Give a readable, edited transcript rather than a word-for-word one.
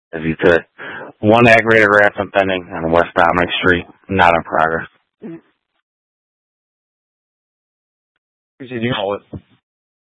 if you could. One aggravated ransom pending on West Dominic Street, not in progress. Appreciate you.